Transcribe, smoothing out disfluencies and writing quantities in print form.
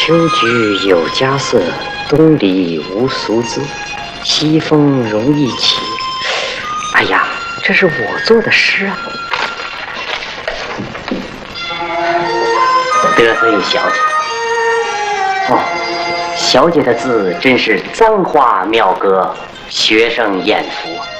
秋菊有佳色，冬里无俗姿，西风容易起。哎呀，这是我做的诗啊！得罪小姐。哦，小姐的字真是簪花妙歌，学生眼福。